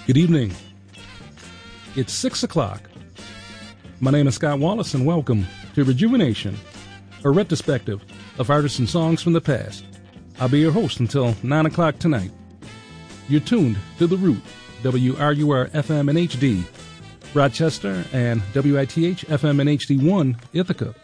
Good evening. It's 6 o'clock. My name is Scott Wallace, and welcome to Rejuvenation, a retrospective of artists and songs from the past. I'll be your host until 9 o'clock tonight. You're tuned to The Root, WRUR-FM and HD, Rochester, and WITH-FM and HD1, Ithaca.